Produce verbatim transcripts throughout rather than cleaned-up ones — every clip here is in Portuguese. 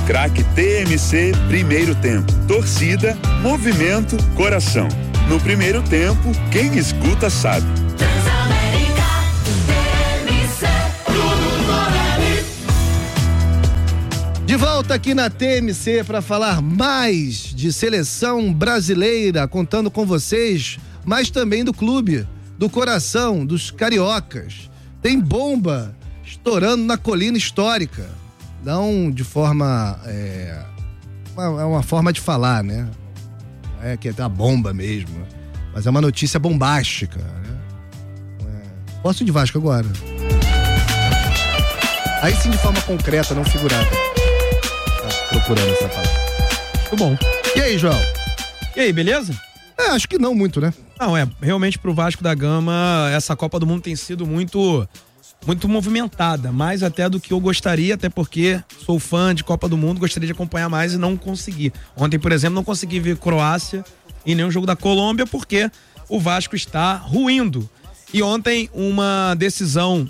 Craque T M C Primeiro Tempo. Torcida, movimento, coração. No primeiro tempo, quem escuta sabe. Transamérica, T M C, tudo Morelli. De volta aqui na T M C para falar mais de seleção brasileira, contando com vocês, mas também do clube, do coração, dos cariocas. Tem bomba estourando na colina histórica. Não de forma... É uma, é uma forma de falar, né? É que é uma bomba mesmo. Mas é uma notícia bombástica, né? É. Posso ir de Vasco agora. Aí sim de forma concreta, não figurada. Tá procurando essa palavra. Muito bom. E aí, João? E aí, beleza? É, acho que não muito, né? Não, é, realmente pro Vasco da Gama, essa Copa do Mundo tem sido muito... muito movimentada, mais até do que eu gostaria, até porque sou fã de Copa do Mundo, gostaria de acompanhar mais e não consegui. Ontem, por exemplo, não consegui ver Croácia e nenhum jogo da Colômbia porque o Vasco está ruindo. E ontem uma decisão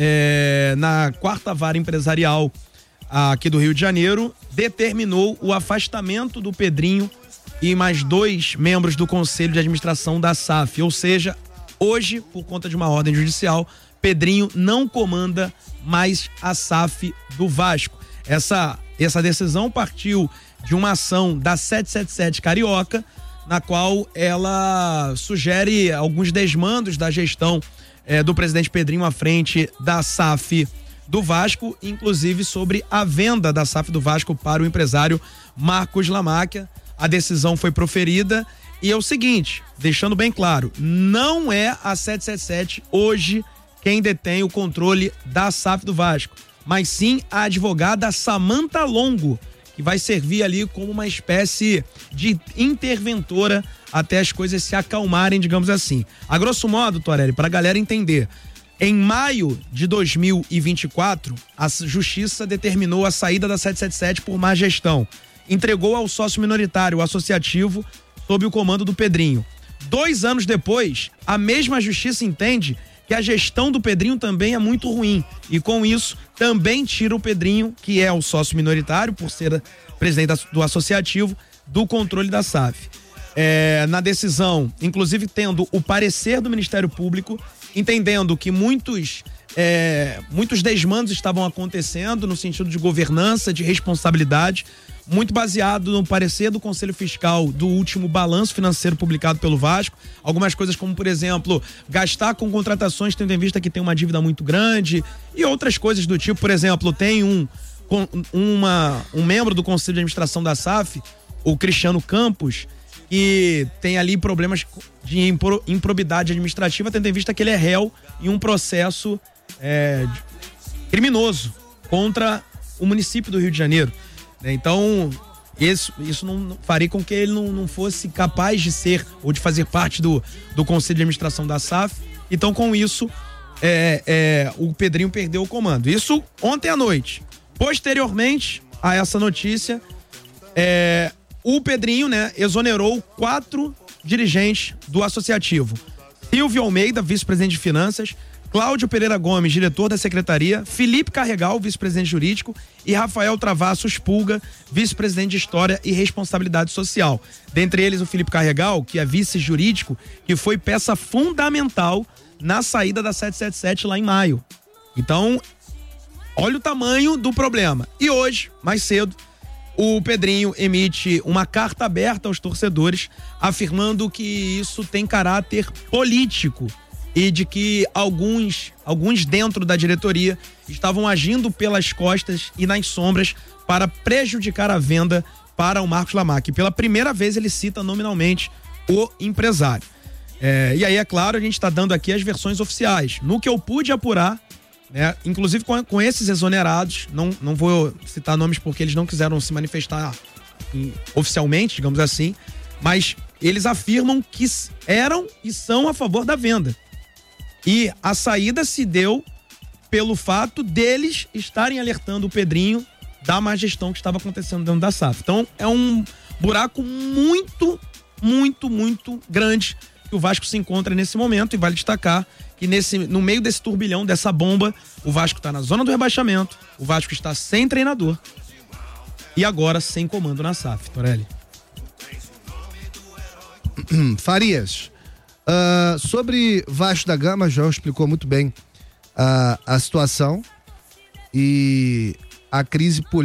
é, na quarta vara empresarial aqui do Rio de Janeiro determinou o afastamento do Pedrinho e mais dois membros do Conselho de Administração da S A F, ou seja, hoje, por conta de uma ordem judicial, Pedrinho não comanda mais a S A F do Vasco. Essa, essa decisão partiu de uma ação da setecentos e setenta e sete Carioca, na qual ela sugere alguns desmandos da gestão eh, do presidente Pedrinho à frente da S A F do Vasco, inclusive sobre a venda da S A F do Vasco para o empresário Marcos Lamáquia. A decisão foi proferida e é o seguinte, deixando bem claro, não é a setecentos e setenta e sete hoje quem detém o controle da S A F do Vasco, mas sim a advogada Samantha Longo, que vai servir ali como uma espécie de interventora até as coisas se acalmarem, digamos assim. A grosso modo, Torelli, para a galera entender, em maio de dois mil e vinte e quatro, a Justiça determinou a saída da setecentos e setenta e sete por má gestão. Entregou ao sócio minoritário, o associativo, sob o comando do Pedrinho. Dois anos depois, a mesma Justiça entende que a gestão do Pedrinho também é muito ruim e com isso também tira o Pedrinho, que é o sócio minoritário por ser presidente do associativo, do controle da S A F. É, na decisão, inclusive tendo o parecer do Ministério Público, entendendo que muitos, é, muitos desmandos estavam acontecendo no sentido de governança, de responsabilidade, muito baseado no parecer do Conselho Fiscal do último balanço financeiro publicado pelo Vasco. Algumas coisas como, por exemplo, gastar com contratações tendo em vista que tem uma dívida muito grande e outras coisas do tipo. Por exemplo, tem um, uma, um membro do Conselho de Administração da S A F, o Cristiano Campos, que tem ali problemas de impro, improbidade administrativa, tendo em vista que ele é réu em um processo é, criminoso contra o município do Rio de Janeiro. Então, isso, isso não faria com que ele não, não fosse capaz de ser ou de fazer parte do, do Conselho de Administração da S A F. Então, com isso, é, é, o Pedrinho perdeu o comando. Isso ontem à noite. Posteriormente a essa notícia, é, o Pedrinho, né, exonerou quatro dirigentes do associativo. Silvio Almeida, vice-presidente de Finanças, Cláudio Pereira Gomes, diretor da secretaria, Felipe Carregal, vice-presidente jurídico, e Rafael Travassos Pulga, vice-presidente de História e Responsabilidade Social. Dentre eles, o Felipe Carregal, que é vice-jurídico, que foi peça fundamental na saída da setecentos e setenta e sete lá em maio. Então, olha o tamanho do problema. E hoje, mais cedo, o Pedrinho emite uma carta aberta aos torcedores, afirmando que isso tem caráter político e de que alguns, alguns dentro da diretoria estavam agindo pelas costas e nas sombras para prejudicar a venda para o Marcos Lamáquia. Pela primeira vez ele cita nominalmente o empresário. É, e aí, é claro, a gente está dando aqui as versões oficiais. No que eu pude apurar, né, inclusive com, com esses exonerados, não, não vou citar nomes porque eles não quiseram se manifestar em, oficialmente, digamos assim, mas eles afirmam que eram e são a favor da venda. E a saída se deu pelo fato deles estarem alertando o Pedrinho da má gestão que estava acontecendo dentro da S A F. Então é um buraco muito, muito, muito grande que o Vasco se encontra nesse momento, e vale destacar que nesse, no meio desse turbilhão, dessa bomba, o Vasco está na zona do rebaixamento, o Vasco está sem treinador. e agora sem comando na S A F, Torelli. Farias, uh, sobre Vasco da Gama, João explicou muito bem uh, a situação e a crise política